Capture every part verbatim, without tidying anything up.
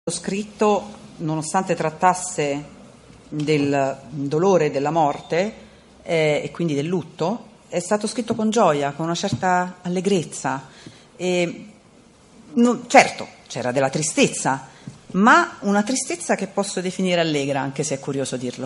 scritto, nonostante trattasse del dolore e della morte eh, e quindi del lutto, è stato scritto con gioia, con una certa allegrezza. E, non, certo, c'era della tristezza, ma una tristezza che posso definire allegra, anche se è curioso dirlo.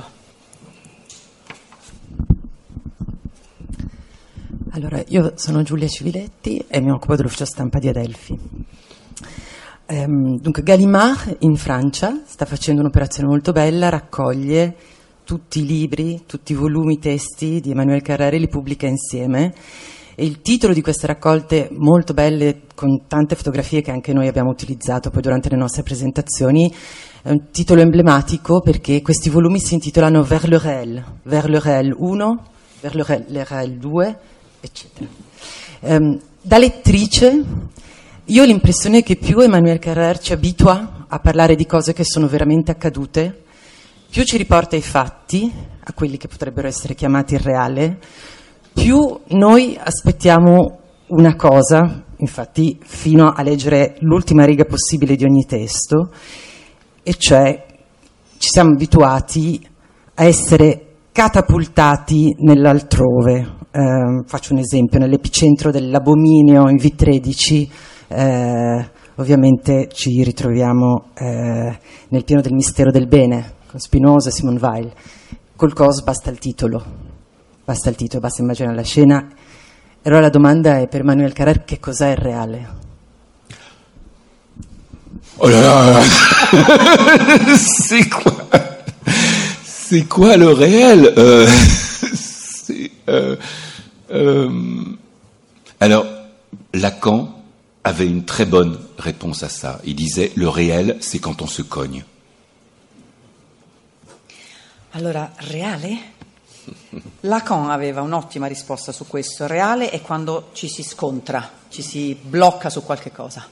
Allora, io sono Giulia Civiletti e mi occupo dell'ufficio stampa di Adelphi. Um, dunque, Gallimard in Francia sta facendo un'operazione molto bella, raccoglie tutti i libri, tutti i volumi, i testi di Emmanuel Carrère e li pubblica insieme. E il titolo di queste raccolte molto belle, con tante fotografie che anche noi abbiamo utilizzato poi durante le nostre presentazioni, è un titolo emblematico perché questi volumi si intitolano Vers le réel, Vers le réel uno, Vers le réel, le réel due, eccetera. Um, da lettrice io ho l'impressione che più Emmanuel Carrère ci abitua a parlare di cose che sono veramente accadute, più ci riporta ai fatti, a quelli che potrebbero essere chiamati il reale, più noi aspettiamo una cosa, infatti fino a leggere l'ultima riga possibile di ogni testo, e cioè ci siamo abituati a essere catapultati nell'altrove. Eh, faccio un esempio: nell'epicentro dell'abominio in V tredici eh, ovviamente ci ritroviamo eh, nel pieno del mistero del bene con Spinoza e Simone Weil. Col cos basta il titolo, basta il titolo, basta immaginare la scena. E allora la domanda è per Emmanuel Carrère: che cos'è il reale? Oh là là, c'est quoi, c'est quoi le réel? euh, c'est, euh, euh, Alors, Lacan avait une très bonne réponse à ça. Il disait, le réel, c'est quand on se cogne. Allora, reale? Lacan aveva un'ottima risposta su questo. Reale è quando ci si scontra, ci si blocca su qualche cosa.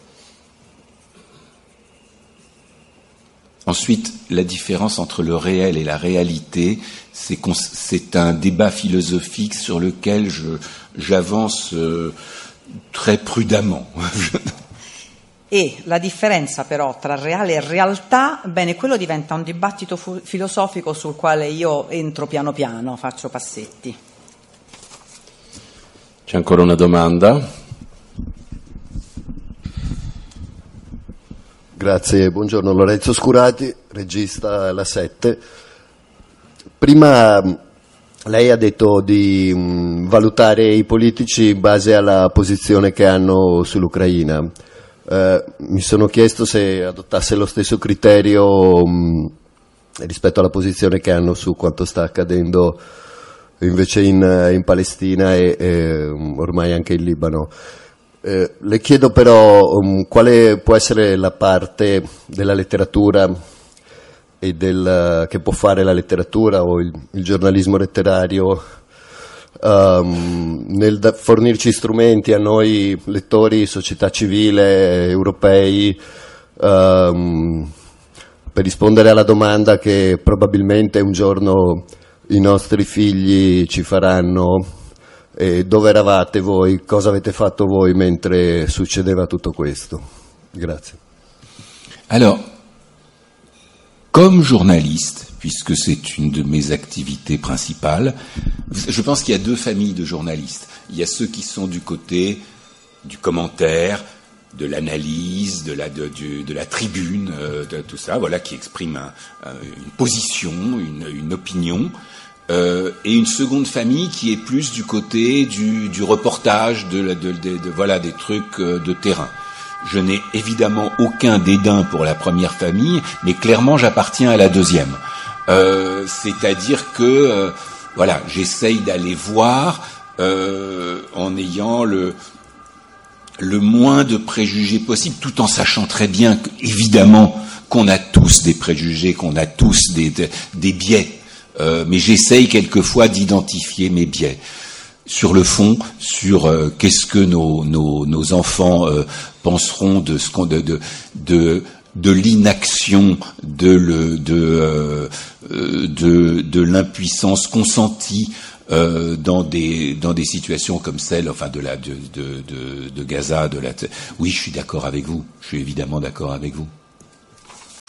Ensuite, la différence entre le réel et la réalité, c'est, qu'on, c'est un débat philosophique sur lequel je, j'avance euh, très prudemment. E la differenza però tra reale e realtà, bene, quello diventa un dibattito fu- filosofico sul quale io entro piano piano, faccio passetti. C'è ancora una domanda? Grazie, buongiorno. Lorenzo Scurati, regista La sette. Prima lei ha detto di mh, valutare i politici in base alla posizione che hanno sull'Ucraina. Eh, mi sono chiesto se adottasse lo stesso criterio mh, rispetto alla posizione che hanno su quanto sta accadendo invece in, in Palestina e, e ormai anche in Libano. Eh, le chiedo però um, quale può essere la parte della letteratura e del, che può fare la letteratura o il, il giornalismo letterario um, nel da, fornirci strumenti a noi lettori, società civile, europei, um, per rispondere alla domanda che probabilmente un giorno i nostri figli ci faranno: e dove eravate voi, cosa avete fatto voi mentre succedeva tutto questo? Grazie. Alors, comme journaliste, puisque c'est une de mes activités principales, je pense qu'il y a deux familles de journalistes. Il y a ceux qui sont du côté du commentaire, de l'analyse, de la, de, de, de la tribune, euh, de tout ça, voilà, qui expriment un, un, une position, une, une opinion. Euh, et une seconde famille qui est plus du côté du, du reportage, de, de, de, de, de voilà, des trucs de terrain. Je n'ai évidemment aucun dédain pour la première famille, mais clairement j'appartiens à la deuxième. Euh, c'est-à-dire que euh, voilà, j'essaye d'aller voir euh, en ayant le le moins de préjugés possible, tout en sachant très bien que, évidemment, qu'on a tous des préjugés, qu'on a tous des, des, des biais. Euh, mais j'essaye quelquefois d'identifier mes biais. Sur le fond, sur euh, qu'est-ce que nos, nos, nos enfants euh, penseront de ce qu'on de de de, de l'inaction, de le de euh, de, de l'impuissance consentie euh, dans des dans des situations comme celle, enfin de la de de de, de Gaza, de la. Oui, je suis d'accord avec vous. Je suis évidemment d'accord avec vous.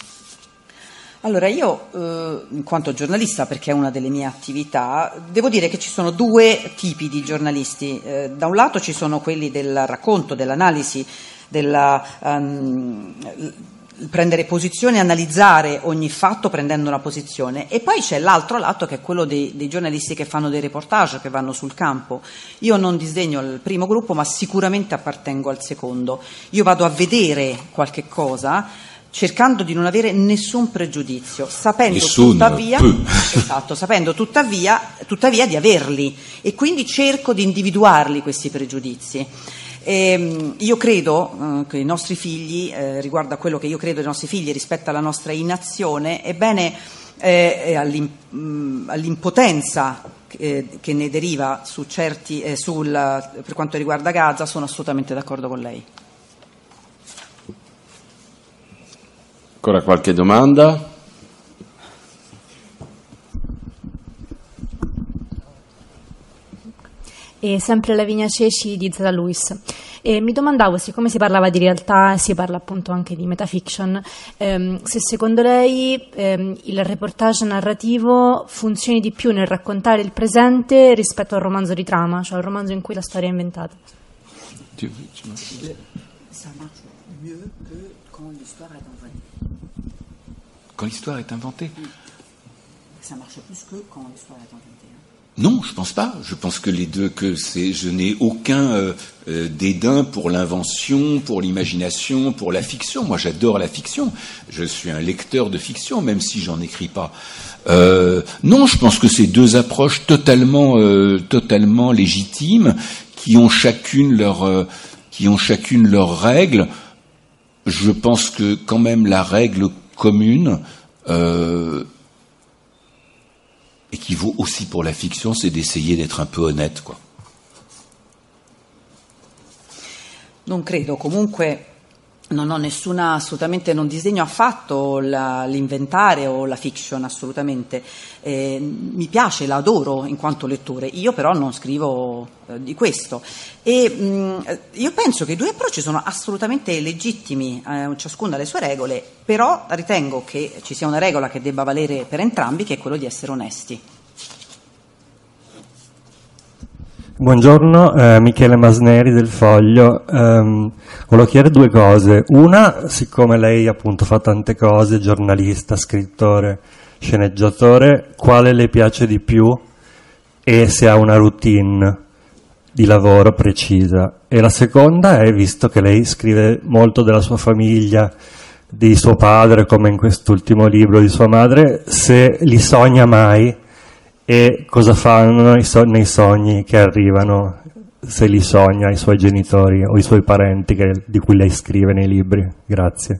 Allora io, eh, in quanto giornalista, perché è una delle mie attività, devo dire che ci sono due tipi di giornalisti. Eh, da un lato ci sono quelli del racconto, dell'analisi, della um, prendere posizione, analizzare ogni fatto prendendo una posizione, e poi c'è l'altro lato che è quello dei, dei giornalisti che fanno dei reportage, che vanno sul campo. Io non disdegno il primo gruppo, ma sicuramente appartengo al secondo. Io vado a vedere qualche cosa cercando di non avere nessun pregiudizio, sapendo Nessun, tuttavia, esatto, sapendo tuttavia, tuttavia di averli, e quindi cerco di individuarli questi pregiudizi. E io credo eh, che i nostri figli, eh, riguardo a quello che io credo dei nostri figli rispetto alla nostra inazione, ebbene eh, all'im, all'impotenza che, che ne deriva su certi, eh, sul, per quanto riguarda Gaza, sono assolutamente d'accordo con lei. Ancora qualche domanda? E sempre Lavinia Ceci di Zeta Luis. E mi domandavo, siccome si parlava di realtà e si parla appunto anche di metafiction, ehm, se secondo lei ehm, il reportage narrativo funzioni di più nel raccontare il presente rispetto al romanzo di trama, cioè al romanzo in cui la storia è inventata. Ça marche mieux que quand l'histoire est inventée. Quand l'histoire est inventée? Ça marche plus que quand l'histoire est inventée. Non, je pense pas. Je pense que les deux, que c'est, je n'ai aucun euh, euh, dédain pour l'invention, pour l'imagination, pour la fiction. Moi, j'adore la fiction. Je suis un lecteur de fiction, même si j'en écris pas. Euh, non, je pense que c'est deux approches totalement, euh, totalement légitimes, qui ont chacune leur, euh, qui ont chacune leurs règles. Je pense que quand même la règle commune, euh, et qui vaut aussi pour la fiction, c'est d'essayer d'être un peu honnête, quoi. Non credo, comunque non ho nessuna, assolutamente non disdegno affatto la, l'inventare o la fiction, assolutamente. Eh, mi piace, la adoro in quanto lettore, io però non scrivo eh, di questo. E mh, io penso che i due approcci sono assolutamente legittimi, eh, ciascuno ha le sue regole, però ritengo che ci sia una regola che debba valere per entrambi, che è quello di essere onesti. Buongiorno, eh, Michele Masneri del Foglio. Um, volevo chiedere due cose. Una, siccome lei appunto fa tante cose, giornalista, scrittore, sceneggiatore, quale le piace di più e se ha una routine di lavoro precisa? E la seconda è, visto che lei scrive molto della sua famiglia, di suo padre, come in quest'ultimo libro di sua madre, se li sogna mai e cosa fanno nei sogni che arrivano, se li sogna i suoi genitori o i suoi parenti che, di cui lei scrive nei libri. Grazie.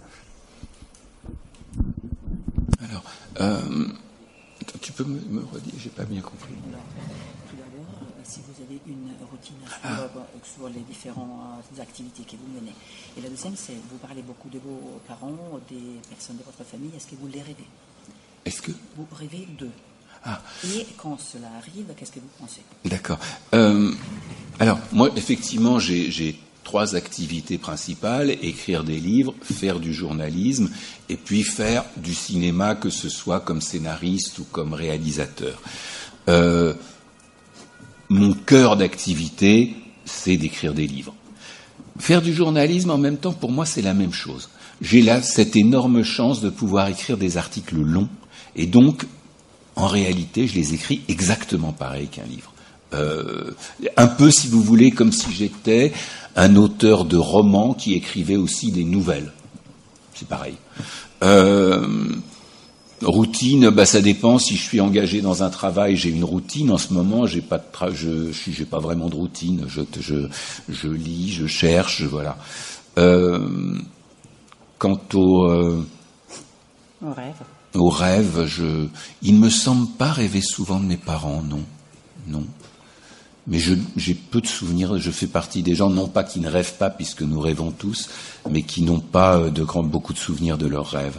Alors, euh, tu peux me, me redire, j'ai pas bien compris. Tout d'abord, si vous avez une routine sur, ah. sur les différentes activités que vous menez. Et la deuxième, c'est vous parlez beaucoup de vos parents, des personnes de votre famille. Est-ce que vous les rêvez? Est-ce que vous rêvez d'eux? Ah. Et quand cela arrive, qu'est-ce que vous pensez? D'accord. Euh, alors, moi, effectivement, j'ai, j'ai trois activités principales: écrire des livres, faire du journalisme, et puis faire du cinéma, que ce soit comme scénariste ou comme réalisateur. Euh, mon cœur d'activité, c'est d'écrire des livres. Faire du journalisme, en même temps, pour moi, c'est la même chose. J'ai là cette énorme chance de pouvoir écrire des articles longs, et donc, en réalité, je les écris exactement pareil qu'un livre. Euh, un peu, si vous voulez, comme si j'étais un auteur de romans qui écrivait aussi des nouvelles. C'est pareil. Euh, routine, bah, ça dépend. Si je suis engagé dans un travail, j'ai une routine. En ce moment, j'ai pas de tra- je, je j'ai pas vraiment de routine. Je, je, je lis, je cherche, voilà. Euh, quant au euh, au rêve. Au rêve, je, il ne me semble pas rêver souvent de mes parents, non, non. Mais je, j'ai peu de souvenirs, je fais partie des gens, non pas qui ne rêvent pas, puisque nous rêvons tous, mais qui n'ont pas de grand, beaucoup de souvenirs de leurs rêves.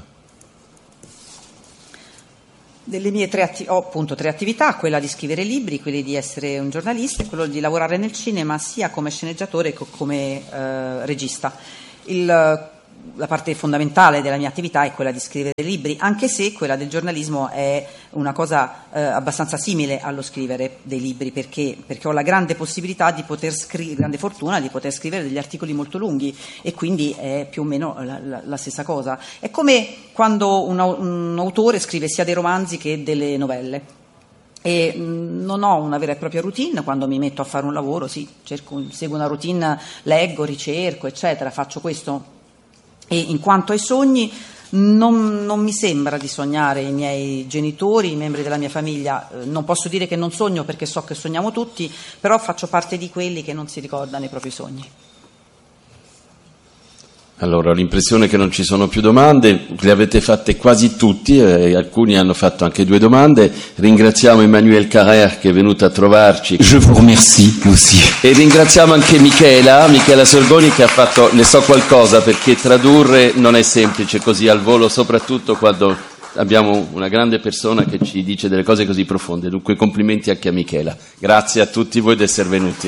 Delle mie tre atti- ho appunto tre attività, quella di scrivere libri, quella di essere un giornalista e quello di lavorare nel cinema sia come sceneggiatore che come eh, regista. Il la parte fondamentale della mia attività è quella di scrivere libri, anche se quella del giornalismo è una cosa eh, abbastanza simile allo scrivere dei libri, perché, perché ho la grande possibilità di poter scrivere, grande fortuna di poter scrivere degli articoli molto lunghi, e quindi è più o meno la, la, la stessa cosa. È come quando un, un autore scrive sia dei romanzi che delle novelle. E mh, non ho una vera e propria routine quando mi metto a fare un lavoro, sì, cerco, seguo una routine, leggo, ricerco, eccetera, faccio questo. E in quanto ai sogni, non, non mi sembra di sognare i miei genitori, i membri della mia famiglia. Eh, non posso dire che non sogno, perché so che sogniamo tutti, però faccio parte di quelli che non si ricordano i propri sogni. Allora, ho l'impressione che non ci sono più domande, le avete fatte quasi tutti, eh, alcuni hanno fatto anche due domande. Ringraziamo Emmanuel Carrère che è venuto a trovarci. Je vous remercie aussi. E ringraziamo anche Michela, Michela Sorboni, che ha fatto Ne so qualcosa, perché tradurre non è semplice così al volo, soprattutto quando abbiamo una grande persona che ci dice delle cose così profonde. Dunque complimenti anche a Michela. Grazie a tutti voi di essere venuti.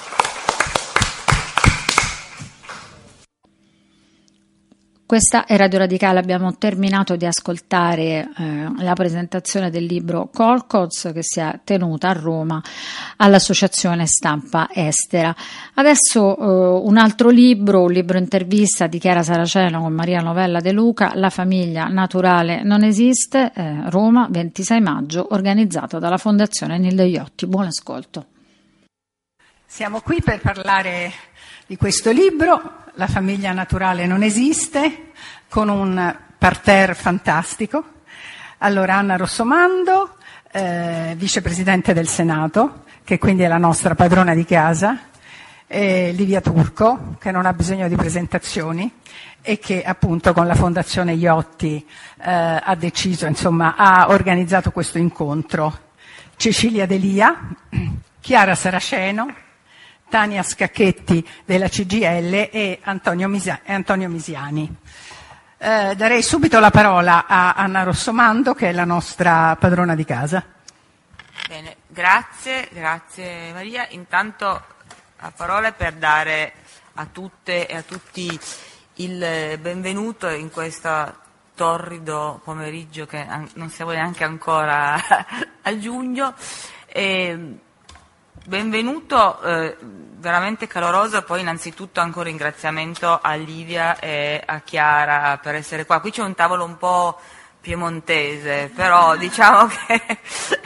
Questa è Radio Radicale, abbiamo terminato di ascoltare eh, la presentazione del libro Colcoz che si è tenuta a Roma all'Associazione Stampa Estera. Adesso eh, un altro libro, un libro intervista di Chiara Saraceno con Maria Novella De Luca, La famiglia naturale non esiste, eh, Roma, ventisei maggio, organizzato dalla Fondazione Nilde Iotti. Buon ascolto. Siamo qui per parlare di questo libro, La famiglia naturale non esiste, con un parterre fantastico. Allora, Anna Rossomando, eh, vicepresidente del Senato, che quindi è la nostra padrona di casa, e Livia Turco, che non ha bisogno di presentazioni e che appunto con la Fondazione Iotti eh, ha deciso, insomma, ha organizzato questo incontro. Cecilia Delia, Chiara Saraceno, Tania Scacchetti della C G I L e Antonio, Misia- e Antonio Misiani. Eh, darei subito la parola a Anna Rossomando, che è la nostra padrona di casa. Bene, grazie, grazie Maria. Intanto la parola è per dare a tutte e a tutti il benvenuto in questo torrido pomeriggio che non siamo neanche ancora a giugno. E benvenuto eh, veramente caloroso, e poi innanzitutto anche un ringraziamento a Livia e a Chiara per essere qua. Qui c'è un tavolo un po' piemontese, però diciamo che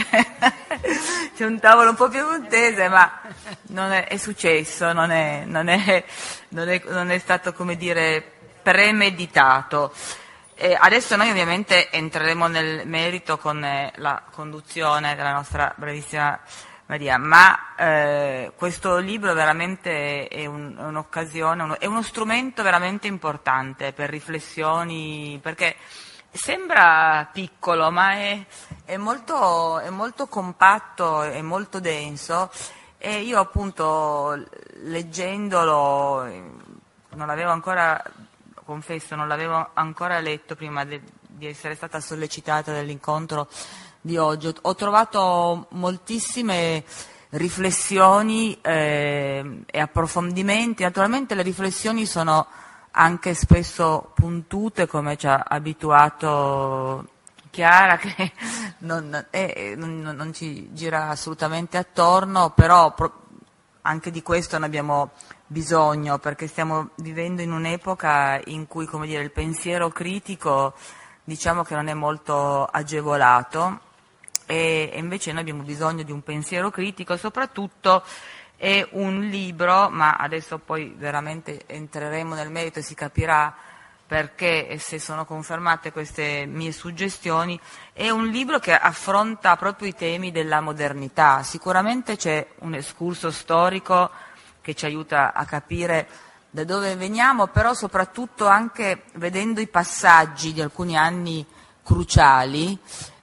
c'è un tavolo un po' piemontese, ma non è, è successo, non è, non, è, non, è, non è stato, come dire, premeditato. E adesso noi ovviamente entreremo nel merito con eh, la conduzione della nostra bravissima Maria, ma eh, questo libro veramente è un, un'occasione, uno, è uno strumento veramente importante per riflessioni, perché sembra piccolo, ma è, è, molto, è molto compatto, è molto denso, e io appunto leggendolo, non l'avevo ancora, confesso, non l'avevo ancora letto prima de, di essere stata sollecitata dall'incontro di oggi. Ho trovato moltissime riflessioni eh, e approfondimenti. Naturalmente le riflessioni sono anche spesso puntute, come ci ha abituato Chiara, che non, eh, non, non ci gira assolutamente attorno, però pro- anche di questo ne abbiamo bisogno, perché stiamo vivendo in un'epoca in cui, come dire, il pensiero critico diciamo che non è molto agevolato, e invece noi abbiamo bisogno di un pensiero critico, soprattutto è un libro, ma adesso poi veramente entreremo nel merito e si capirà perché e se sono confermate queste mie suggestioni, è un libro che affronta proprio i temi della modernità. Sicuramente c'è un escurso storico che ci aiuta a capire da dove veniamo, però soprattutto anche vedendo i passaggi di alcuni anni cruciali,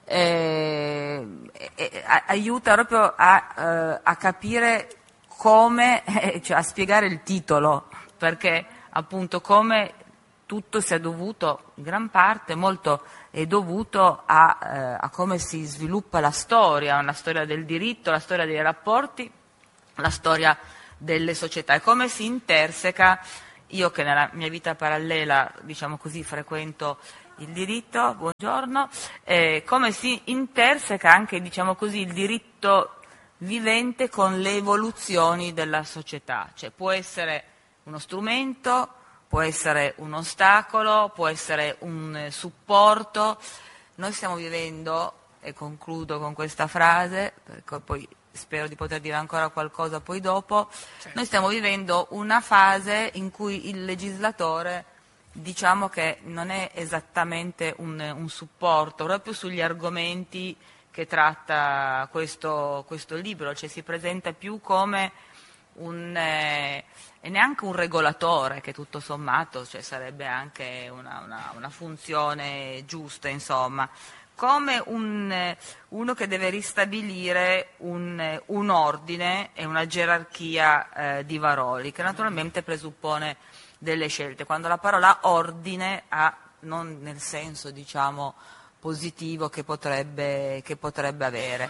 eh, eh, aiuta proprio a, eh, a capire come, eh, cioè a spiegare il titolo, perché appunto come tutto sia dovuto, in gran parte, molto è dovuto a, eh, a come si sviluppa la storia, la storia del diritto, la storia dei rapporti, la storia delle società, e come si interseca io che nella mia vita parallela, diciamo così, frequento il diritto, buongiorno, eh, come si interseca anche, diciamo così, il diritto vivente con le evoluzioni della società, cioè può essere uno strumento, può essere un ostacolo, può essere un supporto. Noi stiamo vivendo, e concludo con questa frase, perché poi spero di poter dire ancora qualcosa poi dopo, certo. Noi stiamo vivendo una fase in cui il legislatore, diciamo che non è esattamente un, un supporto, proprio sugli argomenti che tratta questo, questo libro, cioè si presenta più come un, eh, e neanche un regolatore, che tutto sommato cioè, sarebbe anche una, una, una funzione giusta, insomma, come un, eh, uno che deve ristabilire un, eh, un ordine e una gerarchia eh, di valori, che naturalmente presuppone delle scelte. Quando la parola ordine ha, non nel senso, diciamo, positivo che potrebbe, che potrebbe avere.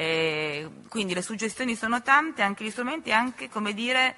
E quindi le suggestioni sono tante, anche gli strumenti, anche, come dire,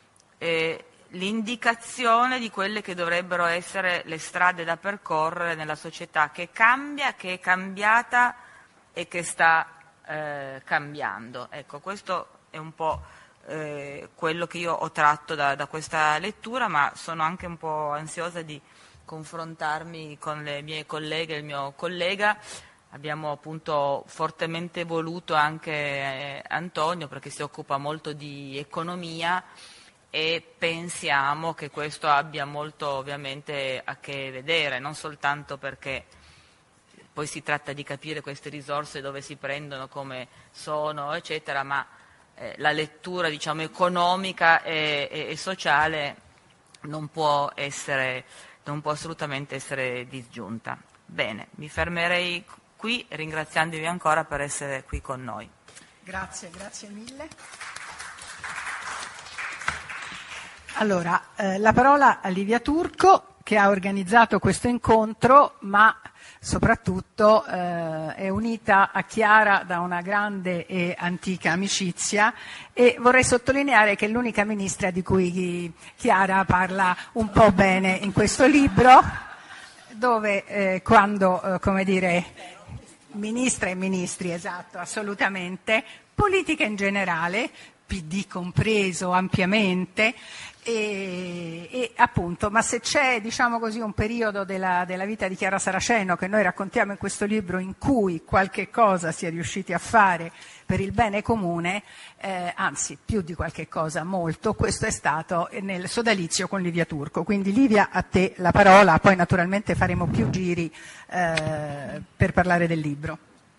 eh, l'indicazione di quelle che dovrebbero essere le strade da percorrere nella società che cambia, che è cambiata e che sta eh, cambiando. Ecco, questo è un po' eh, quello che io ho tratto da, da questa lettura, ma sono anche un po' ansiosa di confrontarmi con le mie colleghe e il mio collega. Abbiamo appunto fortemente voluto anche eh, Antonio, perché si occupa molto di economia, e pensiamo che questo abbia molto ovviamente a che vedere, non soltanto perché poi si tratta di capire queste risorse dove si prendono, come sono, eccetera, ma eh, la lettura, diciamo, economica e, e, e sociale non può essere, non può assolutamente essere disgiunta. Bene, mi fermerei qui ringraziandovi ancora per essere qui con noi. Grazie, grazie mille. Allora, eh, la parola a Livia Turco, che ha organizzato questo incontro, ma soprattutto eh, è unita a Chiara da una grande e antica amicizia, e vorrei sottolineare che è l'unica ministra di cui Chiara parla un po' bene in questo libro, dove eh, quando, eh, come dire, ministra e ministri, esatto, assolutamente, politica in generale, P D compreso ampiamente, e, e appunto, ma se c'è, diciamo così, un periodo della, della vita di Chiara Saraceno che noi raccontiamo in questo libro in cui qualche cosa si è riusciti a fare per il bene comune, eh, anzi più di qualche cosa, molto, questo è stato nel sodalizio con Livia Turco. Quindi Livia, a te la parola, poi naturalmente faremo più giri eh, per parlare del libro.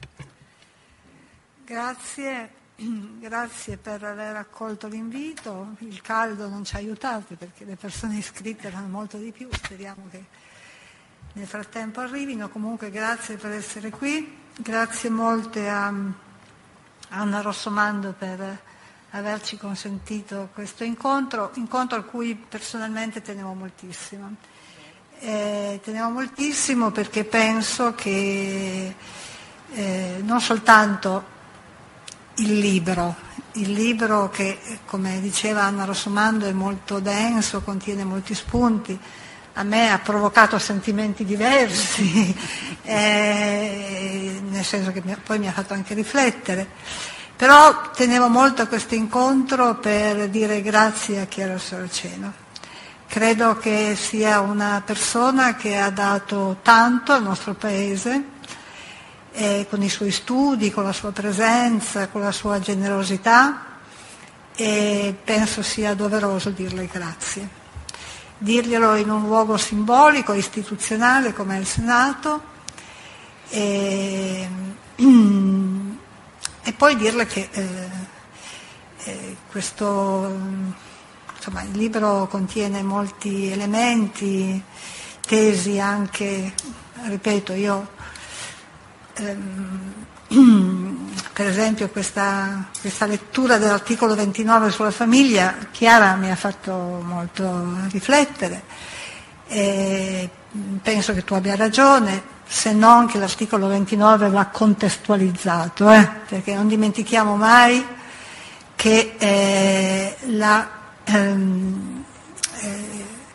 Grazie. Grazie per aver accolto l'invito. Il caldo non ci ha aiutato perché le persone iscritte erano molto di più, speriamo che nel frattempo arrivino. Comunque grazie per essere qui, grazie molte a Anna Rossomando per averci consentito questo incontro, incontro a cui personalmente tenevo moltissimo. Eh, tenevo moltissimo perché penso che eh, non soltanto il libro, il libro che, come diceva Anna Rossomando, è molto denso, contiene molti spunti, a me ha provocato sentimenti diversi, eh, nel senso che mi, poi mi ha fatto anche riflettere, però tenevo molto a questo incontro per dire grazie a Chiara Saraceno. Credo che sia una persona che ha dato tanto al nostro Paese, Eh, con i suoi studi, con la sua presenza, con la sua generosità, e penso sia doveroso dirle grazie. Dirglielo in un luogo simbolico, istituzionale come il Senato, e, e poi dirle che eh, eh, questo, insomma, il libro contiene molti elementi, tesi anche, ripeto, io per esempio questa, questa lettura dell'articolo ventinove sulla famiglia, Chiara mi ha fatto molto riflettere, e penso che tu abbia ragione, se non che l'articolo ventinove va contestualizzato, eh? Perché non dimentichiamo mai che eh, la, ehm, eh,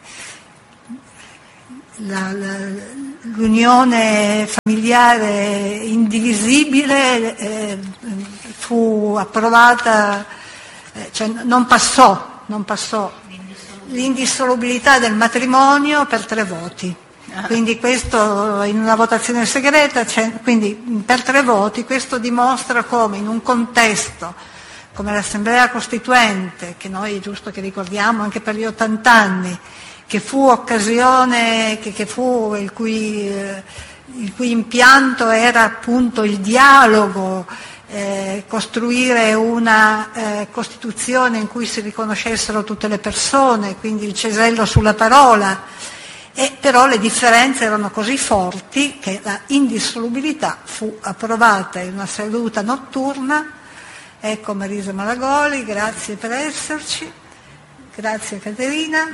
la, la, l'unione familiare indivisibile eh, fu approvata, eh, cioè non passò, non passò l'indissolubilità del matrimonio per tre voti. Quindi questo in una votazione segreta, cioè, quindi per tre voti, questo dimostra come in un contesto come l'Assemblea Costituente, che noi è giusto che ricordiamo anche per gli ottant'anni, che fu occasione, che, che fu il cui, eh, il cui impianto era appunto il dialogo, eh, costruire una eh, Costituzione in cui si riconoscessero tutte le persone, quindi il cesello sulla parola. E però le differenze erano così forti che la indissolubilità fu approvata in una seduta notturna. Ecco Marisa Malagoli, grazie per esserci, grazie Caterina,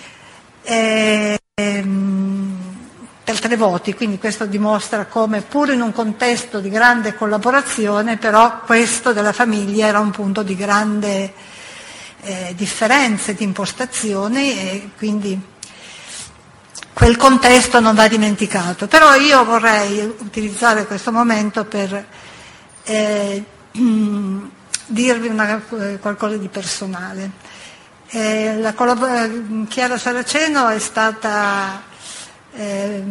e, ehm, per tre voti, quindi questo dimostra come pur in un contesto di grande collaborazione, però questo della famiglia era un punto di grande eh, differenze di impostazioni e quindi quel contesto non va dimenticato. Però io vorrei utilizzare questo momento per eh, dirvi una, qualcosa di personale. Eh, la collab- Chiara Saraceno è stata eh,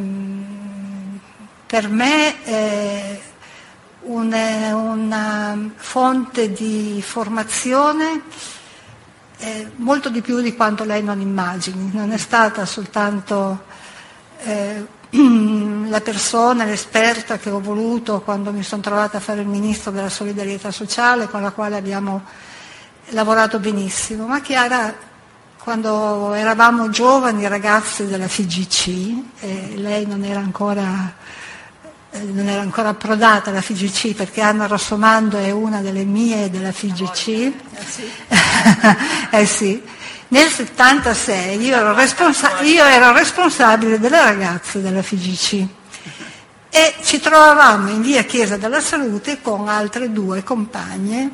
per me eh, una, una fonte di formazione eh, molto di più di quanto lei non immagini. Non è stata soltanto eh, la persona, l'esperta che ho voluto quando mi sono trovata a fare il ministro della solidarietà sociale, con la quale abbiamo lavorato benissimo, ma Chiara, quando eravamo giovani ragazzi della F I G C, e lei non era ancora, eh, non era ancora approdata alla F I G C, perché Anna Rossomando è una delle mie della F I G C, eh sì, eh sì. Nel settantasei io ero, responsa- io ero responsabile delle ragazze della F I G C e ci trovavamo in via Chiesa della Salute con altre due compagne,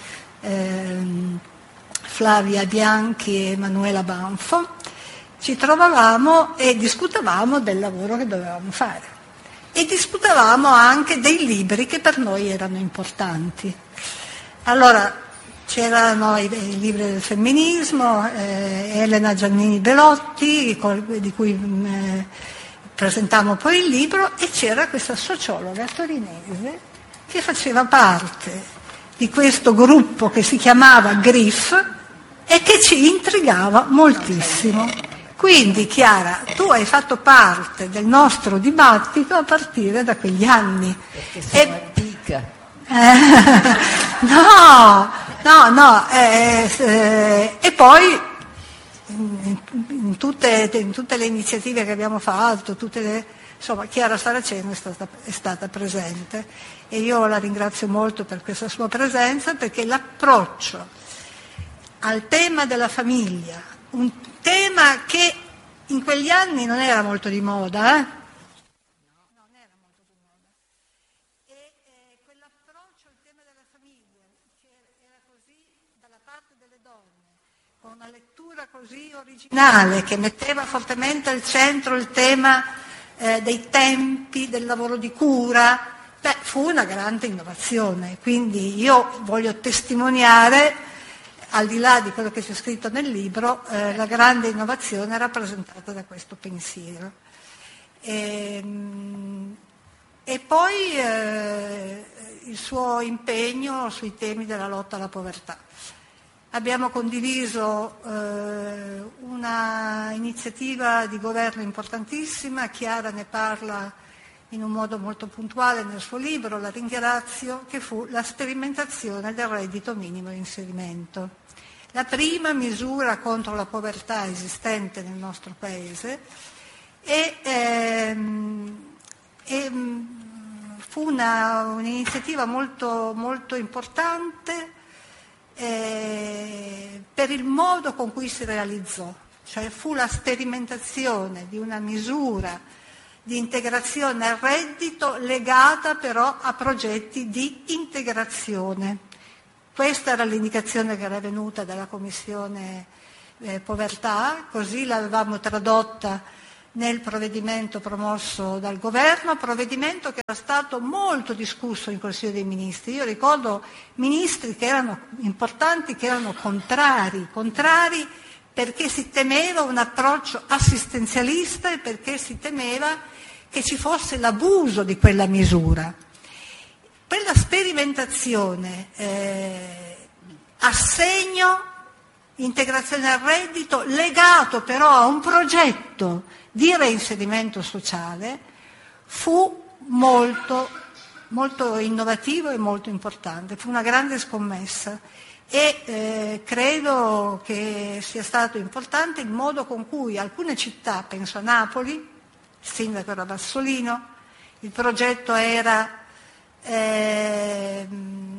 ehm, Flavia Bianchi e Emanuela Banfo. Ci trovavamo e discutavamo del lavoro che dovevamo fare e discutavamo anche dei libri che per noi erano importanti. Allora, c'erano i, i libri del femminismo, eh, Elena Giannini Belotti, di cui eh, presentammo poi il libro, e c'era questa sociologa torinese che faceva parte di questo gruppo che si chiamava Griff e che ci intrigava moltissimo. Quindi Chiara, tu hai fatto parte del nostro dibattito a partire da quegli anni. Perché sono e, antica. Eh, no, no, no, eh, eh, e poi in, in, tutte, in tutte le iniziative che abbiamo fatto, tutte le, insomma, Chiara Saraceno è stata, è stata presente e io la ringrazio molto per questa sua presenza, perché l'approccio al tema della famiglia, un tema che in quegli anni non era molto di moda, eh? Una lettura così originale che metteva fortemente al centro il tema eh, dei tempi, del lavoro di cura, beh, fu una grande innovazione. Quindi io voglio testimoniare, al di là di quello che c'è scritto nel libro, eh, la grande innovazione rappresentata da questo pensiero. E, e poi eh, il suo impegno sui temi della lotta alla povertà. Abbiamo condiviso eh, una iniziativa di governo importantissima, Chiara ne parla in un modo molto puntuale nel suo libro, la ringrazio, che fu la sperimentazione del reddito minimo di inserimento. La prima misura contro la povertà esistente nel nostro Paese e, ehm, e fu una, un'iniziativa molto, molto importante Eh, per il modo con cui si realizzò, cioè fu la sperimentazione di una misura di integrazione al reddito legata però a progetti di integrazione. Questa era l'indicazione che era venuta dalla Commissione eh, Povertà, così l'avevamo tradotta nel provvedimento promosso dal governo, provvedimento che era stato molto discusso in Consiglio dei Ministri. Io ricordo ministri che erano importanti, che erano contrari, contrari perché si temeva un approccio assistenzialista e perché si temeva che ci fosse l'abuso di quella misura. Quella sperimentazione, eh, assegno, integrazione al reddito, legato però a un progetto di reinserimento sociale, fu molto, molto innovativo e molto importante, fu una grande scommessa e eh, credo che sia stato importante il modo con cui alcune città, penso a Napoli, il sindaco era Bassolino, il progetto era eh,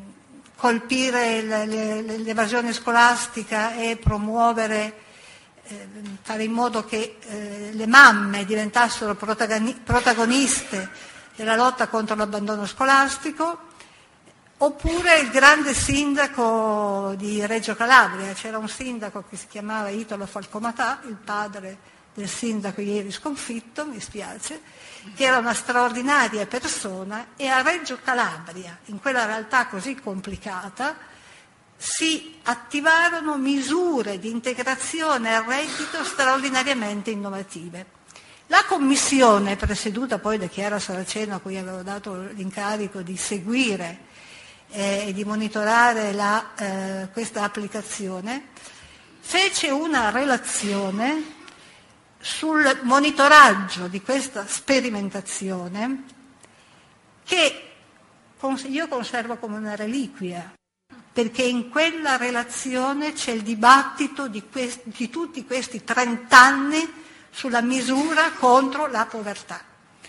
colpire l'evasione scolastica e promuovere, eh, fare in modo che eh, le mamme diventassero protagoniste della lotta contro l'abbandono scolastico, oppure il grande sindaco di Reggio Calabria. C'era un sindaco che si chiamava Italo Falcomatà, il padre del sindaco ieri sconfitto, mi spiace, che era una straordinaria persona, e a Reggio Calabria, in quella realtà così complicata, si attivarono misure di integrazione al reddito straordinariamente innovative. La commissione, presieduta poi da Chiara Saraceno, a cui avevo dato l'incarico di seguire e eh, di monitorare la, eh, questa applicazione, fece una relazione sul monitoraggio di questa sperimentazione che io conservo come una reliquia, perché in quella relazione c'è il dibattito di, questi, di tutti questi trent'anni sulla misura contro la povertà.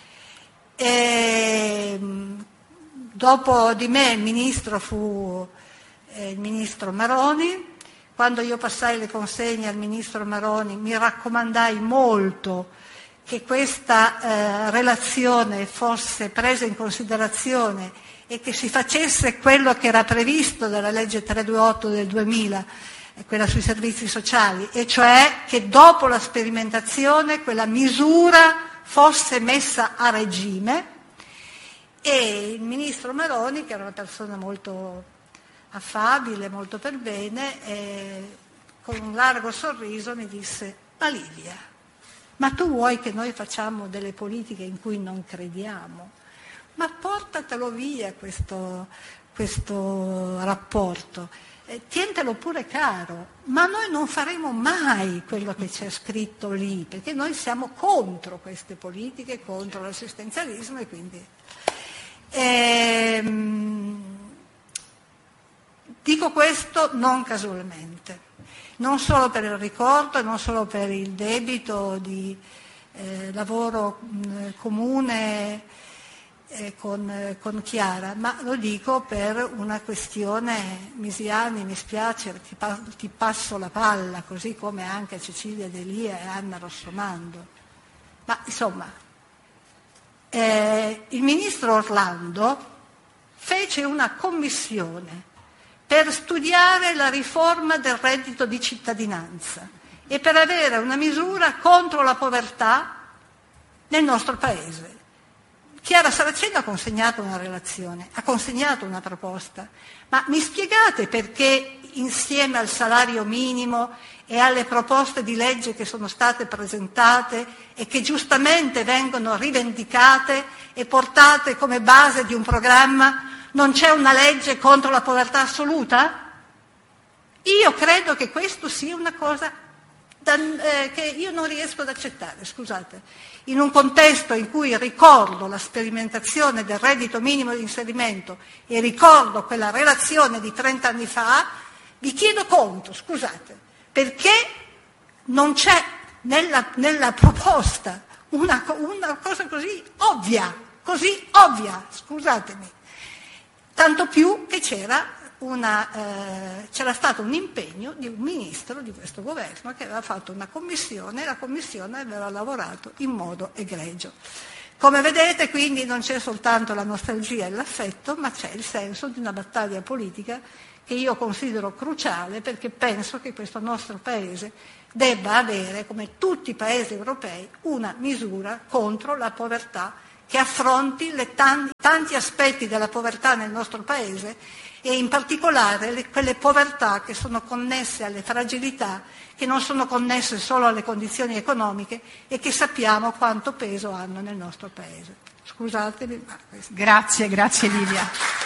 E, dopo di me il ministro fu eh, il ministro Maroni. Quando io passai le consegne al ministro Maroni mi raccomandai molto che questa eh, relazione fosse presa in considerazione e che si facesse quello che era previsto dalla legge trecentoventotto del duemila, quella sui servizi sociali, e cioè che dopo la sperimentazione quella misura fosse messa a regime. E il ministro Maroni, che era una persona molto affabile, molto per bene, eh, con un largo sorriso mi disse: ma Livia, ma tu vuoi che noi facciamo delle politiche in cui non crediamo? Ma portatelo via questo, questo rapporto, eh, tientelo pure caro, ma noi non faremo mai quello che c'è scritto lì, perché noi siamo contro queste politiche, contro l'assistenzialismo e quindi... Ehm, Dico questo non casualmente, non solo per il ricordo e non solo per il debito di eh, lavoro mh, comune eh, con, eh, con Chiara, ma lo dico per una questione, Misiani, mi spiace, ti, pa- ti passo la palla, così come anche Cecilia Delia e Anna Rossomando. Ma insomma, eh, il ministro Orlando fece una commissione per studiare la riforma del reddito di cittadinanza e per avere una misura contro la povertà nel nostro Paese. Chiara Saraceno ha consegnato una relazione, ha consegnato una proposta, ma mi spiegate perché insieme al salario minimo e alle proposte di legge che sono state presentate e che giustamente vengono rivendicate e portate come base di un programma, non c'è una legge contro la povertà assoluta? Io credo che questo sia una cosa da, eh, che io non riesco ad accettare, scusate. In un contesto in cui ricordo la sperimentazione del reddito minimo di inserimento e ricordo quella relazione di trent'anni fa, vi chiedo conto, scusate, perché non c'è nella, nella proposta una, una cosa così ovvia, così ovvia, scusatemi. Tanto più che c'era, una, eh, c'era stato un impegno di un ministro di questo governo che aveva fatto una commissione e la commissione aveva lavorato in modo egregio. Come vedete, quindi, non c'è soltanto la nostalgia e l'affetto, ma c'è il senso di una battaglia politica che io considero cruciale, perché penso che questo nostro Paese debba avere, come tutti i paesi europei, una misura contro la povertà che affronti le tanti, tanti aspetti della povertà nel nostro paese e in particolare le, quelle povertà che sono connesse alle fragilità, che non sono connesse solo alle condizioni economiche e che sappiamo quanto peso hanno nel nostro paese. Scusatemi. Ma questo... Grazie, grazie Livia.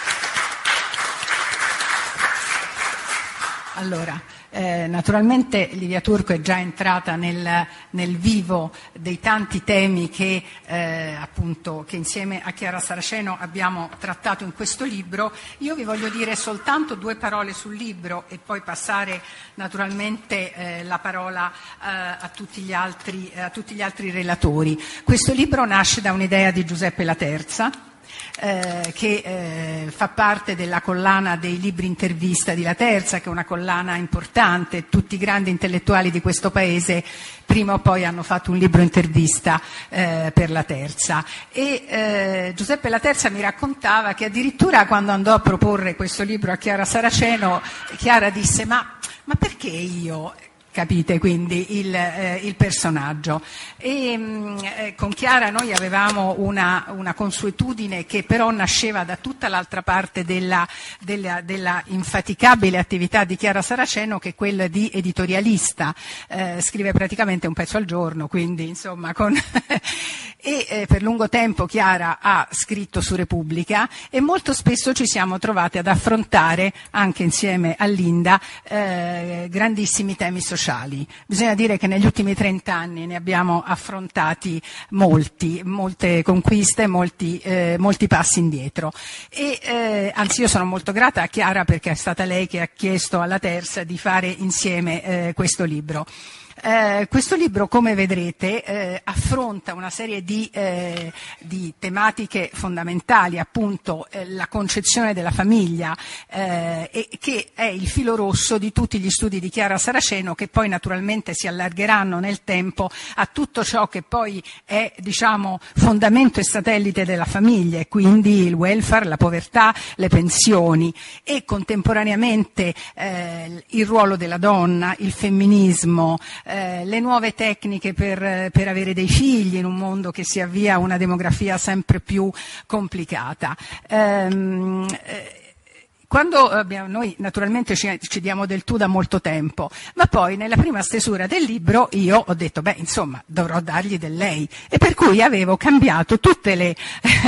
Allora, eh, naturalmente Livia Turco è già entrata nel, nel vivo dei tanti temi che, eh, appunto, che insieme a Chiara Saraceno abbiamo trattato in questo libro. Io vi voglio dire soltanto due parole sul libro e poi passare naturalmente eh, la parola eh, a, tutti gli altri, a tutti gli altri relatori. Questo libro nasce da un'idea di Giuseppe Laterza, Eh, che eh, fa parte della collana dei libri intervista di Laterza, che è una collana importante. Tutti i grandi intellettuali di questo paese prima o poi hanno fatto un libro intervista eh, per Laterza. E eh, Giuseppe Laterza mi raccontava che addirittura quando andò a proporre questo libro a Chiara Saraceno, Chiara disse ma, ma perché io? Capite quindi il, eh, il personaggio. E mh, eh, con Chiara noi avevamo una, una consuetudine che però nasceva da tutta l'altra parte della, della, della infaticabile attività di Chiara Saraceno, che è quella di editorialista. Eh, scrive praticamente un pezzo al giorno, quindi insomma con e eh, per lungo tempo Chiara ha scritto su Repubblica e molto spesso ci siamo trovate ad affrontare anche insieme a Linda eh, grandissimi temi sociali. Bisogna dire che negli ultimi trent'anni ne abbiamo affrontati molti, molte conquiste, molti, eh, molti passi indietro. E eh, anzi io sono molto grata a Chiara perché è stata lei che ha chiesto alla Terza di fare insieme eh, questo libro. Eh, questo libro, come vedrete, eh, affronta una serie di, eh, di tematiche fondamentali, appunto eh, la concezione della famiglia, eh, e che è il filo rosso di tutti gli studi di Chiara Saraceno, che poi naturalmente si allargheranno nel tempo a tutto ciò che poi è, diciamo, fondamento e satellite della famiglia, e quindi il welfare, la povertà, le pensioni, e contemporaneamente eh, il ruolo della donna, il femminismo, Eh, le nuove tecniche per, per avere dei figli in un mondo che si avvia a una demografia sempre più complicata. Ehm, eh, Quando abbiamo, noi naturalmente ci, ci diamo del tu da molto tempo, ma poi nella prima stesura del libro io ho detto, beh, insomma, dovrò dargli del lei, e per cui avevo cambiato tutte le,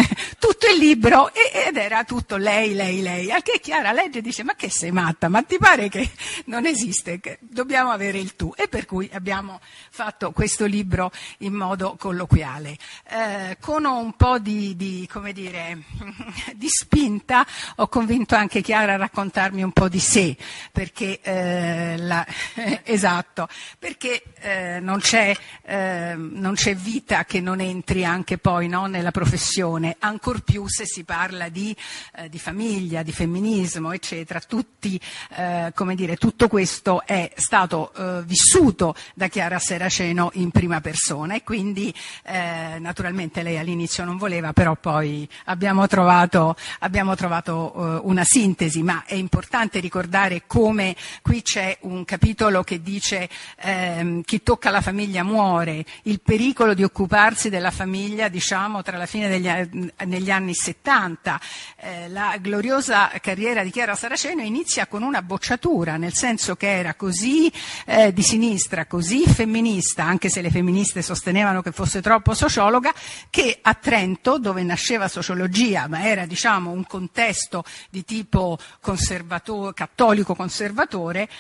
tutto il libro e, ed era tutto lei, lei, lei, al che Chiara legge e dice, ma che sei matta, ma ti pare che non esiste, che dobbiamo avere il tu, e per cui abbiamo fatto questo libro in modo colloquiale. Eh, con un po' di, di, come dire, di spinta ho convinto anche Chiara a raccontarmi un po' di sé, perché eh, la, esatto, perché eh, non c'è eh, non c'è vita che non entri anche poi, no, nella professione, ancor più se si parla di, eh, di famiglia, di femminismo, eccetera. Tutti, eh, come dire, tutto questo è stato eh, vissuto da Chiara Saraceno in prima persona, e quindi eh, naturalmente lei all'inizio non voleva, però poi abbiamo trovato abbiamo trovato eh, una sintesi. Ma è importante ricordare come qui c'è un capitolo che dice ehm, chi tocca la famiglia muore, il pericolo di occuparsi della famiglia, diciamo, tra la fine degli negli anni settanta. Eh, la gloriosa carriera di Chiara Saraceno inizia con una bocciatura, nel senso che era così eh, di sinistra, così femminista, anche se le femministe sostenevano che fosse troppo sociologa, che a Trento, dove nasceva sociologia, ma era, diciamo, un contesto di tipo conservatore, cattolico conservatore,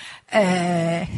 eh,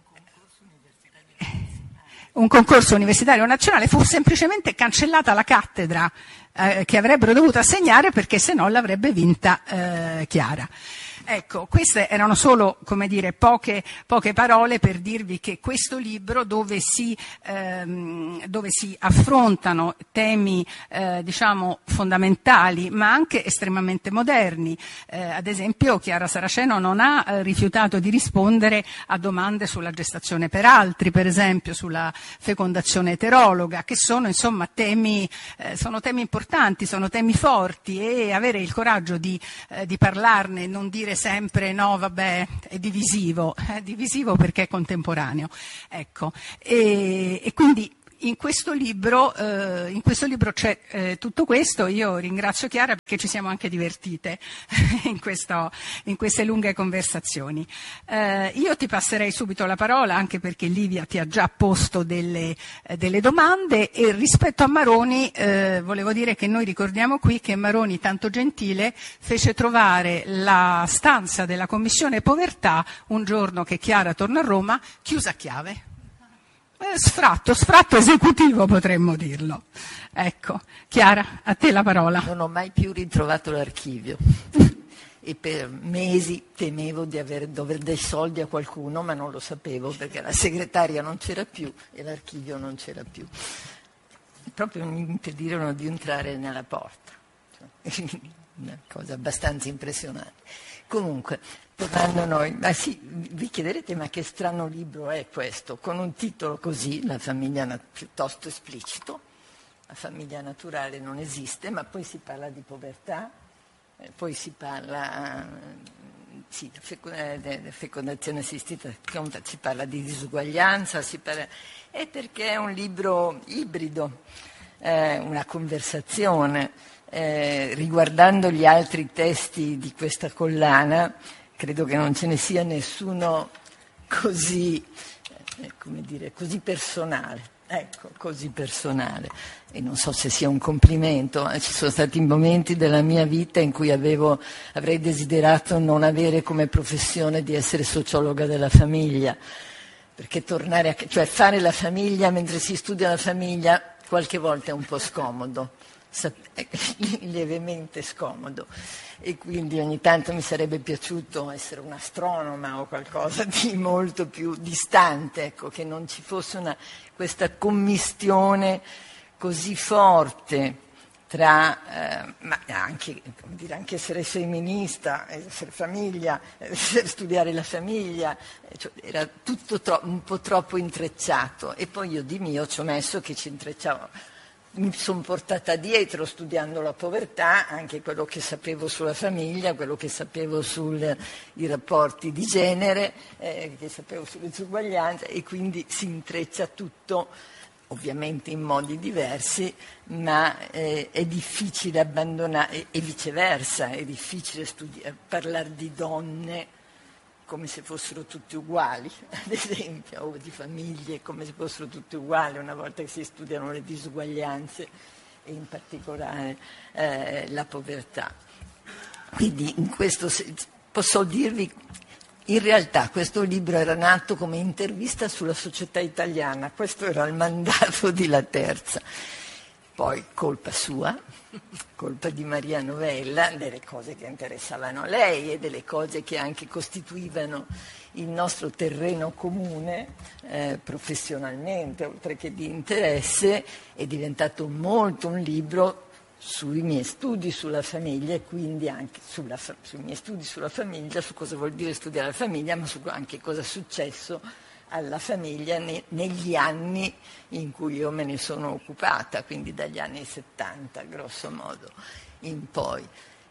un concorso universitario nazionale, fu semplicemente cancellata la cattedra eh, che avrebbero dovuto assegnare, perché se no l'avrebbe vinta eh, Chiara. Ecco, queste erano solo, come dire, poche, poche parole per dirvi che questo libro, dove si, ehm, dove si affrontano temi eh, diciamo fondamentali, ma anche estremamente moderni, eh, ad esempio Chiara Saraceno non ha eh, rifiutato di rispondere a domande sulla gestazione per altri, per esempio sulla fecondazione eterologa, che sono insomma temi, eh, sono temi importanti, sono temi forti, e avere il coraggio di, eh, di parlarne e non dire dire sempre no, vabbè, è divisivo, è divisivo perché è contemporaneo. Ecco. E, e quindi in questo libro, eh, in questo libro c'è eh, tutto questo. Io ringrazio Chiara perché ci siamo anche divertite in, questo, in queste lunghe conversazioni. Eh, io ti passerei subito la parola anche perché Livia ti ha già posto delle, eh, delle domande, e rispetto a Maroni eh, volevo dire che noi ricordiamo qui che Maroni, tanto gentile, fece trovare la stanza della Commissione Povertà un giorno che Chiara torna a Roma chiusa a chiave. Eh, sfratto, sfratto esecutivo potremmo dirlo. Ecco, Chiara, a te la parola. Non ho mai più ritrovato l'archivio e per mesi temevo di aver, dover dei soldi a qualcuno, ma non lo sapevo perché la segretaria non c'era più e l'archivio non c'era più. Proprio mi impedirono di entrare nella porta. Una cosa abbastanza impressionante. Comunque, tornando a noi, ma sì, vi chiederete ma che strano libro è questo, con un titolo così, la famiglia nat- piuttosto esplicito, la famiglia naturale non esiste, ma poi si parla di povertà, eh, poi si parla eh, sì, feco- eh, fecondazione assistita, si parla di disuguaglianza, si parla, è perché è un libro ibrido, eh, una conversazione. Eh, riguardando gli altri testi di questa collana, credo che non ce ne sia nessuno così, eh, come dire, così personale, ecco, così personale. E non so se sia un complimento, eh, ci sono stati momenti della mia vita in cui avevo, avrei desiderato non avere come professione di essere sociologa della famiglia, perché tornare a, cioè fare la famiglia mentre si studia la famiglia qualche volta è un po' scomodo. Lievemente scomodo, e quindi ogni tanto mi sarebbe piaciuto essere un'astronoma o qualcosa di molto più distante, ecco, che non ci fosse una, questa commistione così forte tra, eh, ma anche, come dire, anche essere femminista, essere famiglia, essere, studiare la famiglia, cioè, era tutto tro- un po' troppo intrecciato, e poi io di mio ci ho messo che ci intrecciavo. Mi sono portata dietro studiando la povertà, anche quello che sapevo sulla famiglia, quello che sapevo sui rapporti di genere, eh, che sapevo sulle disuguaglianze, e quindi si intreccia tutto, ovviamente in modi diversi, ma eh, è difficile abbandonare, e, e viceversa, è difficile studi- parlare di donne come se fossero tutti uguali, ad esempio, o di famiglie come se fossero tutti uguali una volta che si studiano le disuguaglianze e in particolare eh, la povertà. Quindi in questo senso posso dirvi, in realtà questo libro era nato come intervista sulla società italiana, questo era il mandato di La Terza. Poi colpa sua, colpa di Maria Novella, delle cose che interessavano a lei e delle cose che anche costituivano il nostro terreno comune eh, professionalmente, oltre che di interesse, è diventato molto un libro sui miei studi sulla famiglia, e quindi anche sulla fa- sui miei studi sulla famiglia, su cosa vuol dire studiare la famiglia, ma su anche cosa è successo alla famiglia ne, negli anni in cui io me ne sono occupata, quindi dagli anni settanta grosso modo in poi.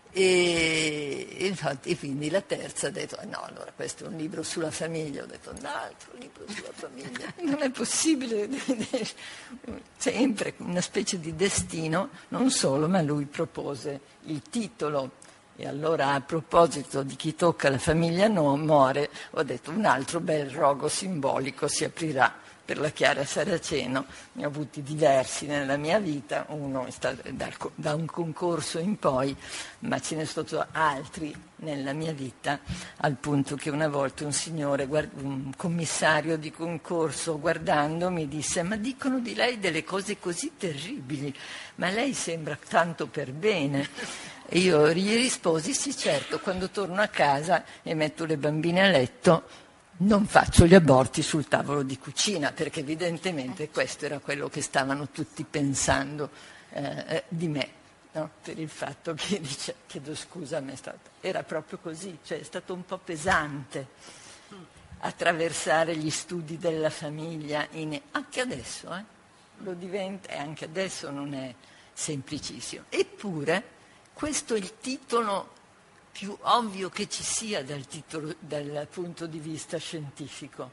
E infatti quindi La Terza ha detto no, allora questo è un libro sulla famiglia, ho detto un altro libro sulla famiglia, non è possibile, sempre una specie di destino, non solo, ma lui propose il titolo. E allora, a proposito di chi tocca la famiglia no, muore, ho detto un altro bel rogo simbolico si aprirà per la Chiara Saraceno. Ne ho avuti diversi nella mia vita, uno è stato da, da un concorso in poi, ma ce ne sono stati altri nella mia vita, al punto che una volta un signore, un commissario di concorso, guardando mi disse: ma dicono di lei delle cose così terribili, ma lei sembra tanto per bene. E io gli risposi: sì, certo, quando torno a casa e metto le bambine a letto non faccio gli aborti sul tavolo di cucina, perché evidentemente questo era quello che stavano tutti pensando eh, di me, no? Per il fatto che dice, chiedo scusa, a me è stato, era proprio così, cioè è stato un po' pesante attraversare gli studi della famiglia, in, anche adesso, eh, lo diventa, e anche adesso non è semplicissimo. Eppure questo è il titolo più ovvio che ci sia dal, titolo, dal punto di vista scientifico.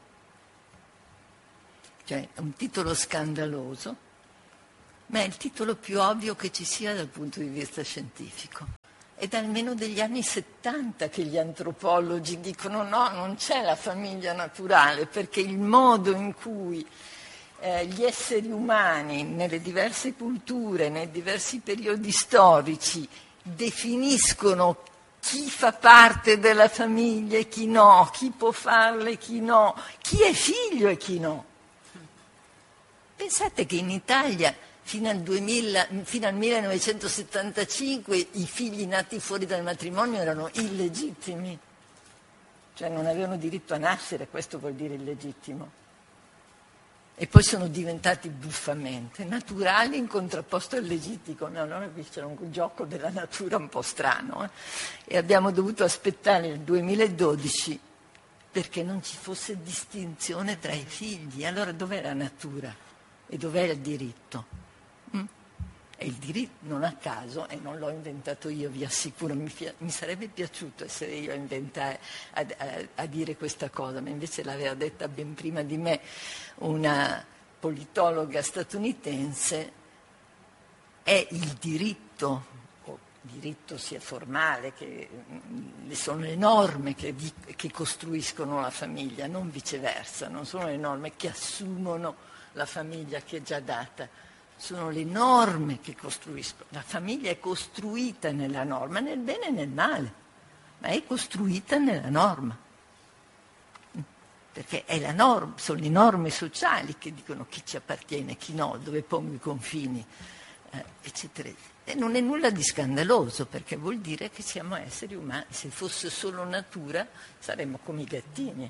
Cioè, è un titolo scandaloso, ma è il titolo più ovvio che ci sia dal punto di vista scientifico. È da almeno degli anni settanta che gli antropologi dicono no, non c'è la famiglia naturale, perché il modo in cui eh, gli esseri umani nelle diverse culture, nei diversi periodi storici, definiscono chi fa parte della famiglia e chi no, chi può farle e chi no, chi è figlio e chi no. Pensate che in Italia fino al, duemila, fino al millenovecentosettantacinque i figli nati fuori dal matrimonio erano illegittimi, cioè non avevano diritto a nascere, questo vuol dire illegittimo. E poi sono diventati buffamente naturali in contrapposto al legittimo. No, allora qui c'era un gioco della natura un po' strano. Eh? E abbiamo dovuto aspettare il duemiladodici perché non ci fosse distinzione tra i figli. Allora dov'è la natura? E dov'è il diritto? Mm? E il diritto, non a caso, e non l'ho inventato io, vi assicuro, mi, fia- mi sarebbe piaciuto essere io a, inventare, a, a, a dire questa cosa, ma invece l'aveva detta ben prima di me una politologa statunitense. È il diritto, o diritto sia formale, che mh, sono le norme che, vi, che costruiscono la famiglia, non viceversa, non sono le norme che assumono la famiglia che è già data. Sono le norme che costruiscono. La famiglia è costruita nella norma, nel bene e nel male, ma è costruita nella norma. Perché è la norma, sono le norme sociali che dicono chi ci appartiene, chi no, dove pongo i confini, eh, eccetera. E non è nulla di scandaloso, perché vuol dire che siamo esseri umani. Se fosse solo natura, saremmo come i gattini.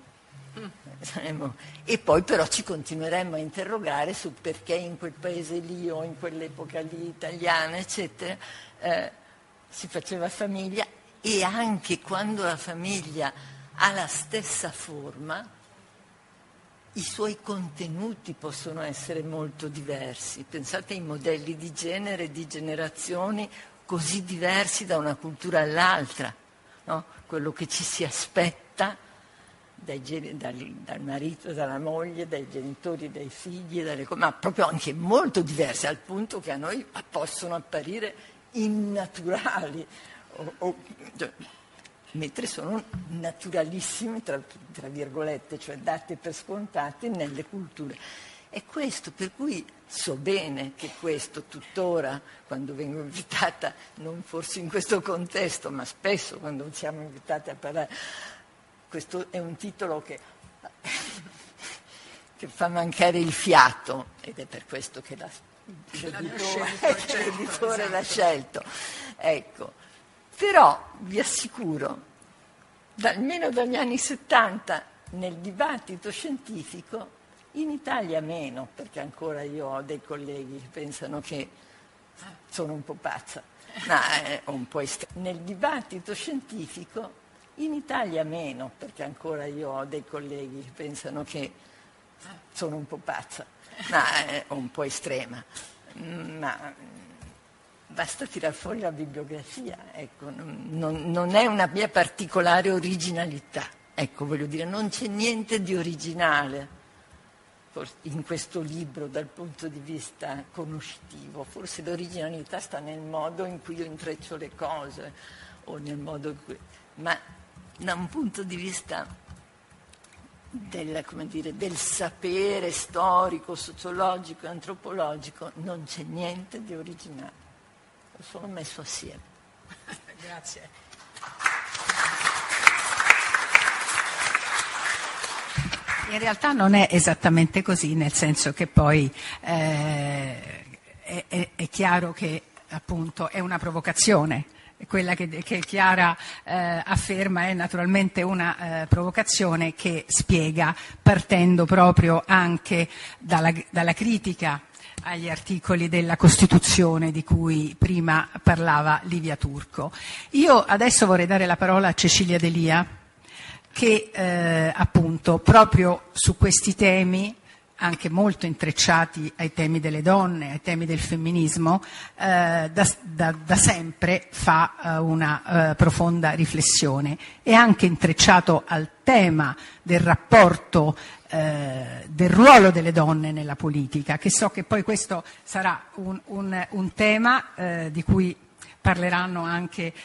E poi però ci continueremmo a interrogare su perché in quel paese lì o in quell'epoca lì italiana, eccetera, eh, si faceva famiglia, e anche quando la famiglia ha la stessa forma, i suoi contenuti possono essere molto diversi. Pensate ai modelli di genere e di generazioni così diversi da una cultura all'altra, no? Quello che ci si aspetta Dai, dal, dal marito, dalla moglie, dai genitori, dai figli, dalle, ma proprio anche molto diverse, al punto che a noi possono apparire innaturali, o, o, mentre sono naturalissimi, tra, tra virgolette, cioè date per scontate nelle culture. È questo, per cui so bene che questo tuttora, quando vengo invitata, non forse in questo contesto, ma spesso quando siamo invitati a parlare, questo è un titolo che, che fa mancare il fiato, ed è per questo che la, l'editore, scelto, l'editore l'ha scelto. Ecco. Però vi assicuro, da, almeno dagli anni settanta, nel dibattito scientifico, in Italia meno, perché ancora io ho dei colleghi che pensano che sono un po' pazza, ma è un po' est- nel dibattito scientifico in Italia meno, perché ancora io ho dei colleghi che pensano che sono un po' pazza, ma è un po' estrema. Ma basta tirar fuori la bibliografia, ecco, non, non è una mia particolare originalità, ecco, voglio dire, non c'è niente di originale in questo libro dal punto di vista conoscitivo. Forse l'originalità sta nel modo in cui io intreccio le cose, o nel modo in cui... ma da un punto di vista del, come dire, del sapere storico, sociologico e antropologico non c'è niente di originale, l'ho solo messo assieme. Grazie. In realtà non è esattamente così, nel senso che poi eh, è, è, è chiaro che appunto è una provocazione. Quella che, che Chiara eh, afferma è naturalmente una eh, provocazione che spiega, partendo proprio anche dalla, dalla critica agli articoli della Costituzione di cui prima parlava Livia Turco. Io adesso vorrei dare la parola a Cecilia D'Elia, che eh, appunto proprio su questi temi anche molto intrecciati ai temi delle donne, ai temi del femminismo, eh, da, da, da sempre fa eh, una eh, profonda riflessione. È anche intrecciato al tema del rapporto, eh, del ruolo delle donne nella politica, che so che poi questo sarà un, un, un tema eh, di cui parleranno anche